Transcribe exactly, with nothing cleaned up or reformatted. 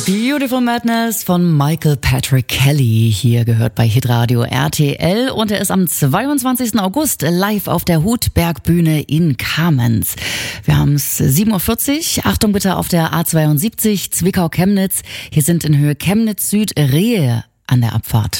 Beautiful Madness von Michael Patrick Kelly, hier gehört bei Hitradio R T L, und er ist am zweiundzwanzigsten August live auf der Hutbergbühne in Kamenz. Wir haben es sieben Uhr vierzig, Achtung bitte auf der A zweiundsiebzig Zwickau-Chemnitz. Hier sind in Höhe Chemnitz Süd Rehe an der Abfahrt.